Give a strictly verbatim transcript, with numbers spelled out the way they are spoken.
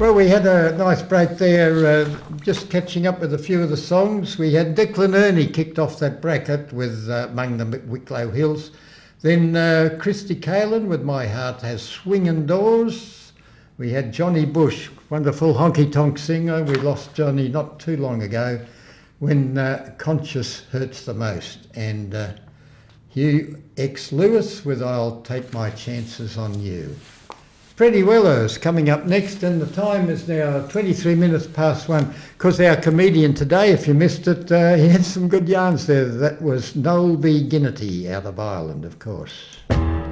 Well, we had a nice break there, uh, just catching up with a few of the songs. We had Declan Ernie kicked off that bracket with uh, Among the Wicklow Hills. Then uh, Christy Kalen with My Heart Has Swingin' Doors. We had Johnny Bush, wonderful honky-tonk singer. We lost Johnny not too long ago, When uh, Conscience Hurts the Most. And uh, Hugh X. Lewis with I'll Take My Chances on You. Freddie Weller's coming up next, and the time is now twenty-three minutes past one. Because our comedian today, if you missed it, uh, he had some good yarns there. That was Noel B. Ginnity out of Ireland, of course.